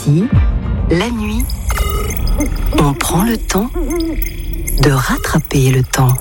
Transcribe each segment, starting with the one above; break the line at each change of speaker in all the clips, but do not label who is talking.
Ici, la nuit, on prend le temps de rattraper le temps.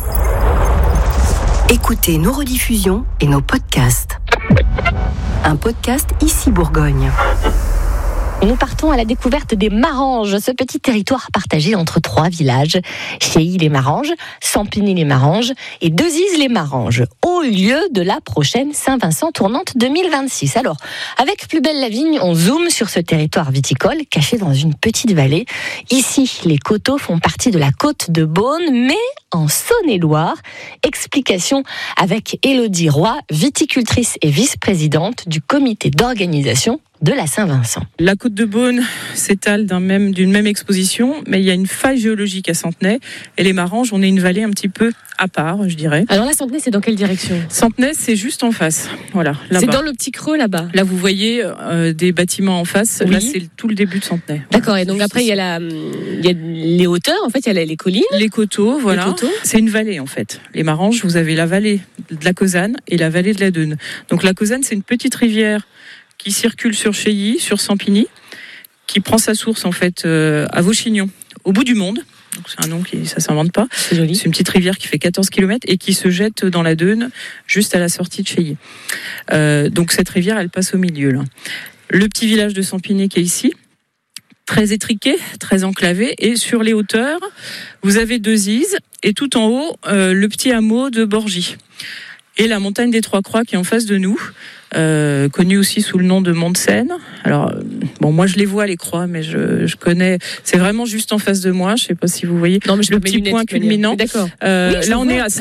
Écoutez nos rediffusions et nos podcasts. Un podcast Ici Bourgogne.
Nous partons à la découverte des Maranges, ce petit territoire partagé entre 3 villages, Cheilly-les-Maranges, Sampigny-les-Maranges et Dezise-les-Maranges, au lieu de la prochaine Saint-Vincent tournante 2026. Alors, avec Plus belle la vigne, on zoome sur ce territoire viticole caché dans une petite vallée. Ici, les coteaux font partie de la côte de Beaune, mais en Saône-et-Loire. Explication avec Élodie Roy, viticultrice et vice-présidente du comité d'organisation de la Saint-Vincent.
La côte de Beaune s'étale d'une même exposition, mais il y a une faille géologique à Centenay. Et les Maranges, on est une vallée un petit peu à part, je dirais.
Alors là, Centenay, c'est dans quelle direction ?
Centenay, c'est juste en face. Voilà, là-bas.
C'est dans le petit creux, là-bas.
Là, vous voyez des bâtiments en face. Oui. Là, c'est tout le début de Centenay.
D'accord, et donc après, il y a les hauteurs, en fait, il y a les collines.
Les coteaux, voilà. Les coteaux. C'est une vallée, en fait. Les Maranges, vous avez la vallée de la Causanne et la vallée de la Deûne. Donc la Causanne, c'est une petite rivière qui circule sur Cheilly, sur Sampigny, qui prend sa source en fait à Vauchignon, au bout du monde. Donc c'est un nom qui ça s'invente pas.
C'est joli.
C'est une petite rivière qui fait 14 km et qui se jette dans la Deûne, juste à la sortie de Cheilly. Donc cette rivière, elle passe au milieu. Là. Le petit village de Sampigny qui est ici, très étriqué, très enclavé, et sur les hauteurs, vous avez Dezise, et tout en haut, le petit hameau de Borgy. Et la montagne des Trois Croix qui est en face de nous, connue aussi sous le nom de Mont de Seine. Alors, bon, moi je les vois les croix, mais je connais. C'est vraiment juste en face de moi. Je sais pas si vous voyez.
Non, mais je
le petit point culminant.
D'accord.
Oui, là, on est à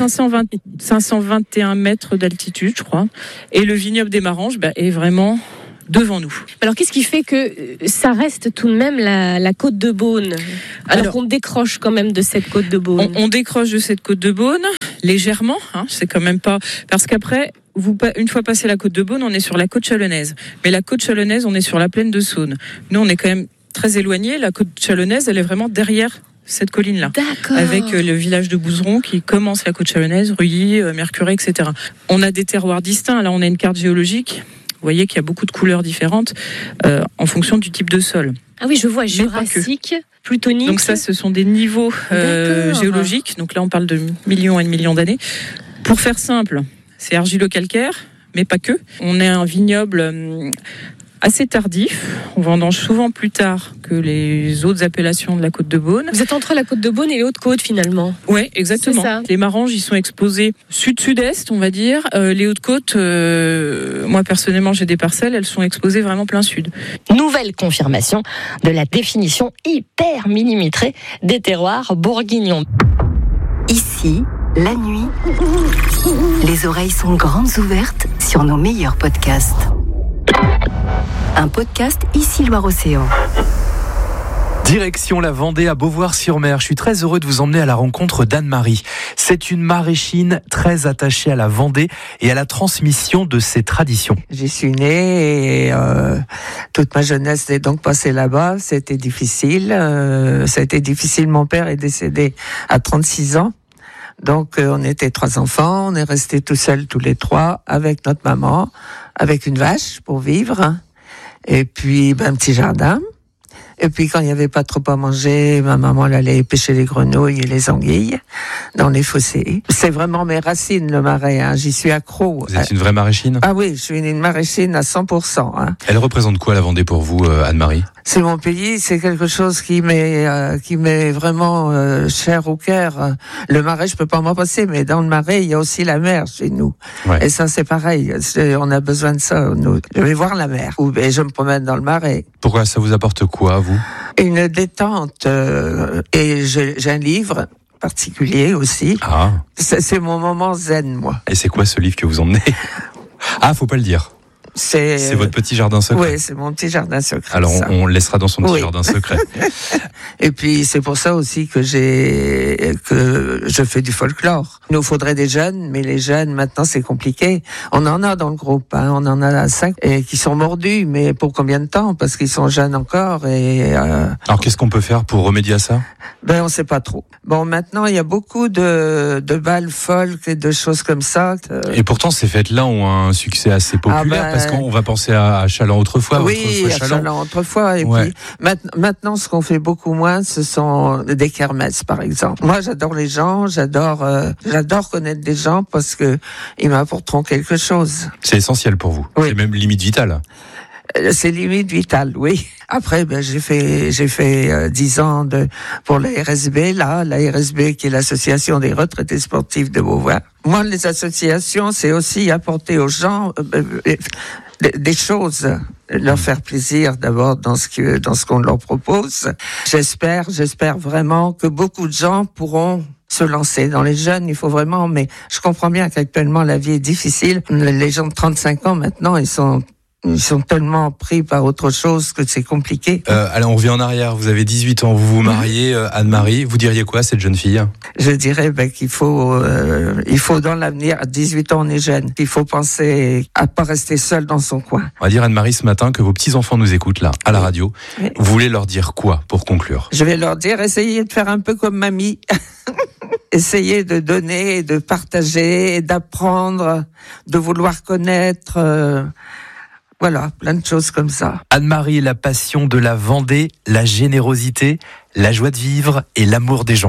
521 mètres d'altitude, je crois. Et le vignoble des Maranges est vraiment devant nous.
Alors, qu'est-ce qui fait que ça reste tout de même la côte de Beaune, alors qu'on décroche quand même de cette côte de Beaune?
On décroche de cette côte de Beaune légèrement. C'est quand même pas parce qu'après. Une fois passé la côte de Beaune, on est sur la côte chalonnaise. Mais la côte chalonnaise, on est sur la plaine de Saône. Nous, on est quand même très éloignés. La côte chalonnaise, elle est vraiment derrière cette colline-là.
D'accord.
Avec le village de Bouzeron qui commence la côte chalonnaise, Rully, Mercurey, etc. On a des terroirs distincts. Là, on a une carte géologique. Vous voyez qu'il y a beaucoup de couleurs différentes en fonction du type de sol.
Ah oui, je vois, jurassique, plutonique.
Donc ça, ce sont des niveaux géologiques. Donc là, on parle de millions et de millions d'années. Pour faire simple, c'est argilo-calcaire, mais pas que. On est un vignoble assez tardif. On vendange souvent plus tard que les autres appellations de la côte de Beaune.
Vous êtes entre la côte de Beaune et les Hautes-Côtes, finalement.
Oui, exactement.
C'est ça.
Les Maranges, ils sont exposés sud-sud-est, on va dire. Les Hautes-Côtes, moi, personnellement, j'ai des parcelles, elles sont exposées vraiment plein sud.
Nouvelle confirmation de la définition hyper millimétrée des terroirs bourguignons.
Ici, la nuit, les oreilles sont grandes ouvertes sur nos meilleurs podcasts. Un podcast Ici Loire-Océan.
Direction la Vendée à Beauvoir-sur-Mer. Je suis très heureux de vous emmener à la rencontre d'Anne-Marie. C'est une maraîchine très attachée à la Vendée et à la transmission de ses traditions.
J'y suis née et toute ma jeunesse est donc passée là-bas. C'était difficile. Ça a été difficile. Mon père est décédé à 36 ans. Donc on était 3 enfants. On est restés tout seuls tous les 3 avec notre maman, avec une vache pour vivre. Et puis un petit jardin. Et puis quand il n'y avait pas trop à manger, ma maman elle allait pêcher les grenouilles et les anguilles dans les fossés. C'est vraiment mes racines, le marais. J'y suis accro.
Vous êtes une vraie maraîchine ?
Ah oui, je suis une maraîchine à 100%. Elle
représente quoi la Vendée pour vous, Anne-Marie ?
C'est mon pays, c'est quelque chose qui m'est vraiment cher au cœur. Le marais, je peux pas m'en passer, mais dans le marais, il y a aussi la mer chez nous. Ouais. Et ça, c'est pareil. On a besoin de ça. Je vais voir la mer. Et je me promène dans le marais.
Pourquoi ça vous apporte quoi, vous ?
Une détente. Et j'ai un livre particulier aussi. Ah. C'est mon moment zen, moi.
Et c'est quoi ce livre que vous emmenez ? Ah, faut pas le dire. C'est votre petit jardin secret.
Oui, c'est mon petit jardin secret.
Alors on le laissera dans son petit jardin secret.
Et puis c'est pour ça aussi que je fais du folklore. Il nous faudrait des jeunes, mais les jeunes maintenant c'est compliqué. On en a dans le groupe, on en a 5 et qui sont mordus, mais pour combien de temps ? Parce qu'ils sont jeunes encore.
Alors qu'est-ce qu'on peut faire pour remédier à ça ?
On sait pas trop. Bon, maintenant il y a beaucoup de balles folk et de choses comme ça.
Et pourtant ces fêtes-là ont un succès assez populaire. Parce qu'on va penser à Chaland autrefois.
Oui, à Chaland autrefois. Et puis maintenant, ce qu'on fait beaucoup moins, ce sont des kermesses, par exemple. Moi, j'adore les gens, j'adore connaître des gens parce que ils m'apporteront quelque chose.
C'est essentiel pour vous. Oui. C'est même limite vitale.
C'est limite vital, oui. Après, j'ai fait 10 ans pour la RSB, la RSB qui est l'association des retraités sportifs de Beauvoir. Moi, les associations, c'est aussi apporter aux gens des choses, leur faire plaisir d'abord dans ce qu'on leur propose. J'espère vraiment que beaucoup de gens pourront se lancer. Dans les jeunes, il faut vraiment, mais je comprends bien qu'actuellement la vie est difficile. Les gens de 35 ans maintenant, ils sont tellement pris par autre chose que c'est compliqué.
Alors on revient en arrière, vous avez 18 ans, vous vous mariez, Anne-Marie, vous diriez quoi à cette jeune fille ?
Je dirais qu'il faut dans l'avenir, à 18 ans on est jeune, il faut penser à pas rester seul dans son coin.
On va dire Anne-Marie ce matin que vos petits-enfants nous écoutent là, à la radio. Oui. Vous voulez leur dire quoi pour conclure ?
Je vais leur dire, essayez de faire un peu comme mamie. Essayez de donner, de partager, d'apprendre, de vouloir connaître... Voilà, plein de choses comme ça.
Anne-Marie, la passion de la Vendée, la générosité, la joie de vivre et l'amour des gens.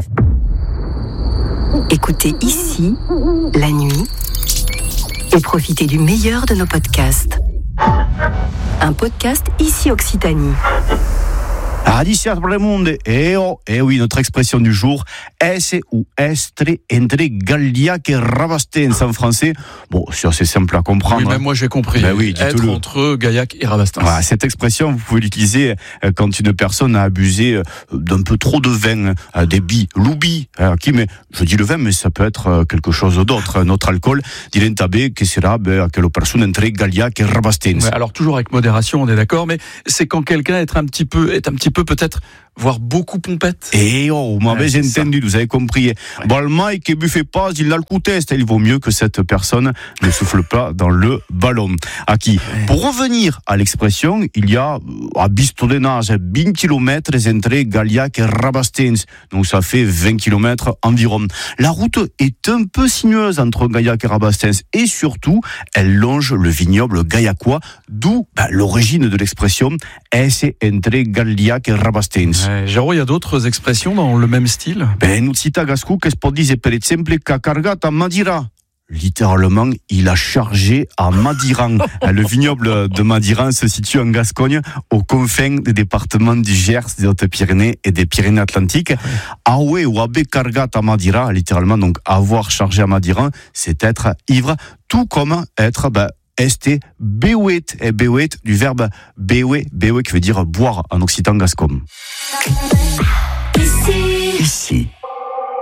Écoutez ici, la nuit, et profitez du meilleur de nos podcasts. Un podcast ici Occitanie.
Adiciat Bremonde, oui, notre expression du jour, esse ou estre entre Gaillac et Rabastens en français. Bon, c'est assez simple à comprendre.
Oui, même moi j'ai compris.
Ben oui,
être entre Gaillac et Rabastens.
Voilà, cette expression, vous pouvez l'utiliser quand une personne a abusé d'un peu trop de vin, des l'oubi, mais je dis le vin, mais ça peut être quelque chose d'autre, notre alcool. Dilentabé, que sera quelle personne entre Gaillac et Rabastens.
Ouais, alors toujours avec modération, on est d'accord, mais c'est quand quelqu'un est un petit peu peut-être, voire beaucoup pompette.
Vous m'avez entendu, vous avez compris. Balmaï qui buffait pas, il a le coup test. Il vaut mieux que cette personne ne souffle pas dans le ballon. Pour revenir à l'expression, il y a à Bistonage 20 km entre Gaillac et Rabastens. Donc ça fait 20 km environ. La route est un peu sinueuse entre Gaillac et Rabastens et surtout, elle longe le vignoble gaillacois, d'où l'origine de l'expression esse entre Gaillac et Rabastens.
Jérôme, il y a d'autres expressions dans le même style?
Nous cita Gascou que se dire per exemple qu'a cargat a Madira. Littéralement, il a chargé à Madiran. Le vignoble de Madiran se situe en Gascogne, aux confins des départements du Gers, des Hautes-Pyrénées et des Pyrénées-Atlantiques. Aoué ou abé cargat à Madira, littéralement, donc avoir chargé à Madiran, c'est être ivre, tout comme être este bewet, et bewet du verbe bewe qui veut dire boire en occitan gascon. Ici.